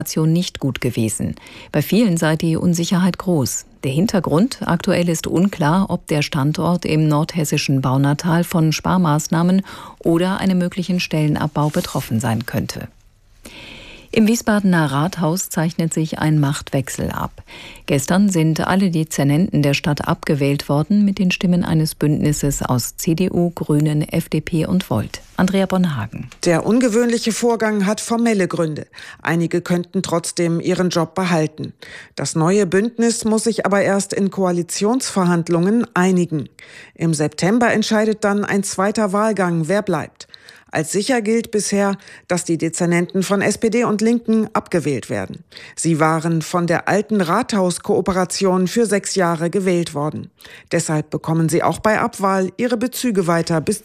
nicht gut gewesen. Bei vielen sei die Unsicherheit groß. Der Hintergrund: aktuell ist unklar, ob der Standort im nordhessischen Baunatal von Sparmaßnahmen oder einem möglichen Stellenabbau betroffen sein könnte. Im Wiesbadener Rathaus zeichnet sich ein Machtwechsel ab. Gestern sind alle Dezernenten der Stadt abgewählt worden mit den Stimmen eines Bündnisses aus CDU, Grünen, FDP und Volt. Andrea Bonhagen. Der ungewöhnliche Vorgang hat formelle Gründe. Einige könnten trotzdem ihren Job behalten. Das neue Bündnis muss sich aber erst in Koalitionsverhandlungen einigen. Im September entscheidet dann ein zweiter Wahlgang, wer bleibt. Als sicher gilt bisher, dass die Dezernenten von SPD und Linken abgewählt werden. Sie waren von der alten Rathauskooperation für 6 Jahre gewählt worden. Deshalb bekommen sie auch bei Abwahl ihre Bezüge weiter bis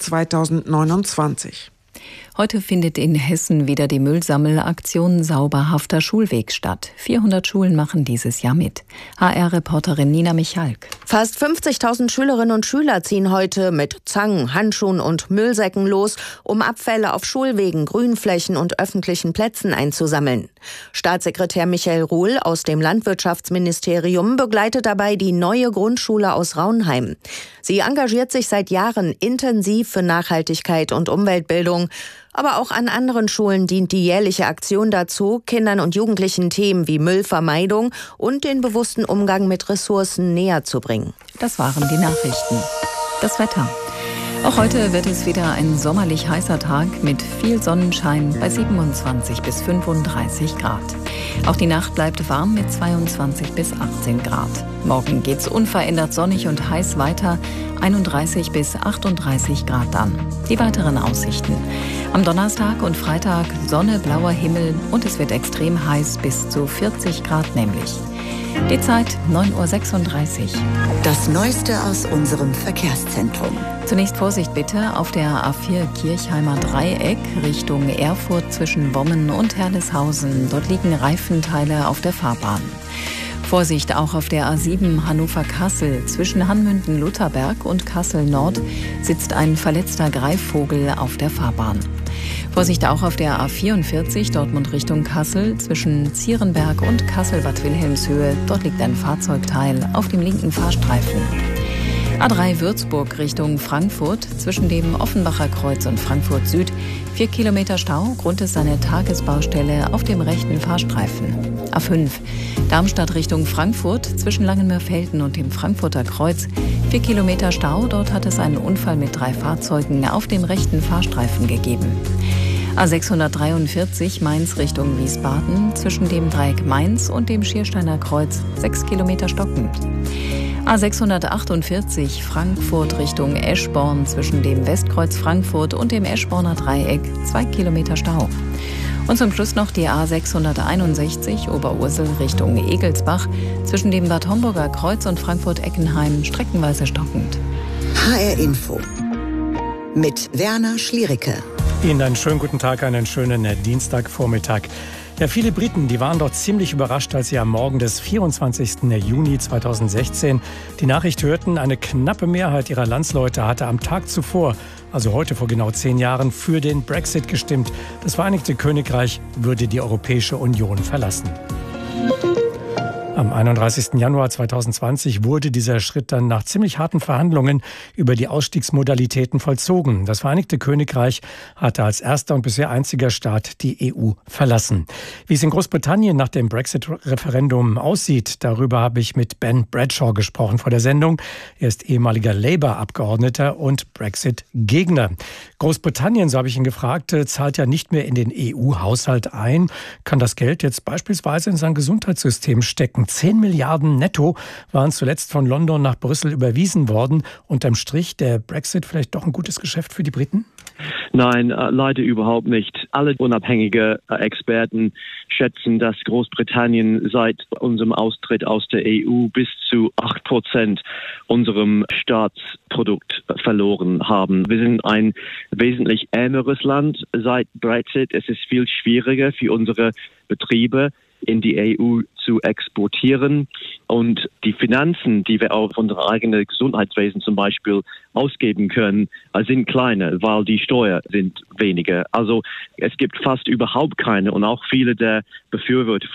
2029. Heute findet in Hessen wieder die Müllsammelaktion Sauberhafter Schulweg statt. 400 Schulen machen dieses Jahr mit. HR-Reporterin Nina Michalk. Fast 50.000 Schülerinnen und Schüler ziehen heute mit Zangen, Handschuhen und Müllsäcken los, um Abfälle auf Schulwegen, Grünflächen und öffentlichen Plätzen einzusammeln. Staatssekretär Michael Ruhl aus dem Landwirtschaftsministerium begleitet dabei die neue Grundschule aus Raunheim. Sie engagiert sich seit Jahren intensiv für Nachhaltigkeit und Umweltbildung. Aber auch an anderen Schulen dient die jährliche Aktion dazu, Kindern und Jugendlichen Themen wie Müllvermeidung und den bewussten Umgang mit Ressourcen näher zu bringen. Das waren die Nachrichten. Das Wetter. Auch heute wird es wieder ein sommerlich heißer Tag mit viel Sonnenschein bei 27 bis 35 Grad. Auch die Nacht bleibt warm mit 22 bis 18 Grad. Morgen geht's unverändert sonnig und heiß weiter, 31 bis 38 Grad dann. Die weiteren Aussichten: am Donnerstag und Freitag Sonne, blauer Himmel und es wird extrem heiß, bis zu 40 Grad nämlich. Die Zeit 9:36 Uhr. Das Neueste aus unserem Verkehrszentrum. Zunächst Vorsicht bitte auf der A4 Kirchheimer Dreieck Richtung Erfurt zwischen Wommen und Herleshausen. Dort liegen Reifenteile auf der Fahrbahn. Vorsicht auch auf der A7 Hannover-Kassel. Zwischen Hanmünden-Lutherberg und Kassel-Nord sitzt ein verletzter Greifvogel auf der Fahrbahn. Vorsicht auch auf der A44 Dortmund Richtung Kassel. Zwischen Zierenberg und Kassel-Bad Wilhelmshöhe. Dort liegt ein Fahrzeugteil auf dem linken Fahrstreifen. A3 Würzburg Richtung Frankfurt. Zwischen dem Offenbacher Kreuz und Frankfurt Süd 4 Kilometer Stau. Grund ist eine Tagesbaustelle auf dem rechten Fahrstreifen. A5 Darmstadt Richtung Frankfurt. Zwischen Langenmörfelden und dem Frankfurter Kreuz 4 Kilometer Stau. Dort hat es einen Unfall mit 3 Fahrzeugen auf dem rechten Fahrstreifen gegeben. A643 Mainz Richtung Wiesbaden. Zwischen dem Dreieck Mainz und dem Schiersteiner Kreuz 6 Kilometer stockend. A648 Frankfurt Richtung Eschborn. Zwischen dem Westkreuz Frankfurt und dem Eschborner Dreieck 2 Kilometer Stau. Und zum Schluss noch die A661 Oberursel Richtung Egelsbach. Zwischen dem Bad Homburger Kreuz und Frankfurt-Eckenheim streckenweise stockend. HR Info mit Werner Schliericke. Ihnen einen schönen guten Tag, einen schönen Dienstagvormittag. Ja, viele Briten, die waren doch ziemlich überrascht, als sie am Morgen des 24. Juni 2016 die Nachricht hörten, eine knappe Mehrheit ihrer Landsleute hatte am Tag zuvor, also heute vor genau 10 Jahren, für den Brexit gestimmt. Das Vereinigte Königreich würde die Europäische Union verlassen. Am 31. Januar 2020 wurde dieser Schritt dann nach ziemlich harten Verhandlungen über die Ausstiegsmodalitäten vollzogen. Das Vereinigte Königreich hatte als erster und bisher einziger Staat die EU verlassen. Wie es in Großbritannien nach dem Brexit-Referendum aussieht, darüber habe ich mit Ben Bradshaw gesprochen vor der Sendung. Er ist ehemaliger Labour-Abgeordneter und Brexit-Gegner. Großbritannien, so habe ich ihn gefragt, zahlt ja nicht mehr in den EU-Haushalt ein. Kann das Geld jetzt beispielsweise in sein Gesundheitssystem stecken? 10 Milliarden netto waren zuletzt von London nach Brüssel überwiesen worden. Unterm Strich der Brexit vielleicht doch ein gutes Geschäft für die Briten? Nein, leider überhaupt nicht. Alle unabhängige Experten schätzen, dass Großbritannien seit unserem Austritt aus der EU bis zu 8% unserem Staatsprodukt verloren haben. Wir sind ein wesentlich ärmeres Land seit Brexit. Es ist viel schwieriger für unsere Betriebe, in die EU zu exportieren. Und die Finanzen, die wir auf unser eigenes Gesundheitswesen zum Beispiel ausgeben können, sind kleiner, weil die Steuern sind weniger. Also es gibt fast überhaupt keine und auch viele der Befürworter